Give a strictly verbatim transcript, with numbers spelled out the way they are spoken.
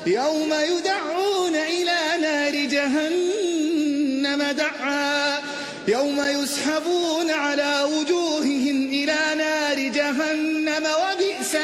يوم يدعون إلى نار جهنم دعا يوم يسحبون على وجوههم